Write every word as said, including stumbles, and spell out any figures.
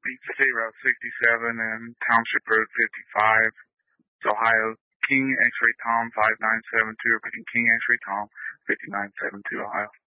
Beach State Route sixty-seven and Township Road fifty-five. It's Ohio. King X-Ray Tom five nine seven two, repeating King X-Ray Tom fifty-nine seventy-two, Ohio.